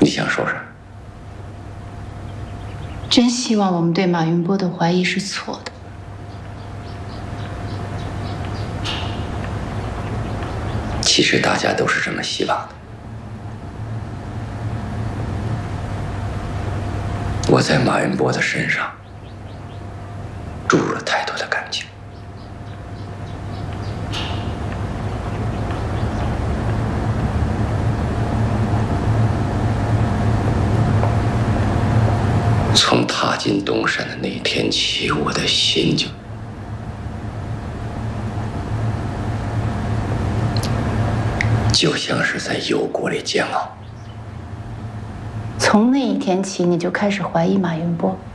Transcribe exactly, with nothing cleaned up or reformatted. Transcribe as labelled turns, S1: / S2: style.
S1: 想说啥？
S2: 真希望我们对马云波的怀疑是错的。
S1: 其实大家都是这么希望的。我在马云波的身上注入了太多的感情。从踏进东山的那一天起，我的心就就像是在油锅里煎熬。
S2: 从那一天起，你就开始怀疑马云波。